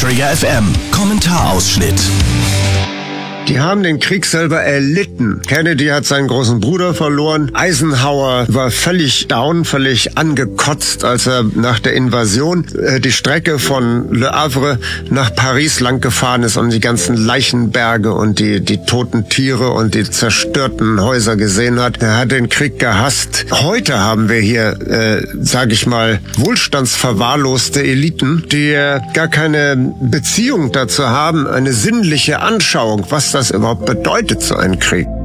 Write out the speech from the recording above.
Trigger FM Kommentarausschnitt. Die haben den Krieg selber erlitten. Kennedy hat seinen großen Bruder verloren. Eisenhower war völlig down, völlig angekotzt, als er nach der Invasion die Strecke von Le Havre nach Paris lang gefahren ist und die ganzen Leichenberge und die toten Tiere und die zerstörten Häuser gesehen hat. Er hat den Krieg gehasst. Heute haben wir hier, sage ich mal, wohlstandsverwahrloste Eliten, die gar keine Beziehung dazu haben, eine sinnliche Anschauung, was das überhaupt bedeutet, so ein Krieg.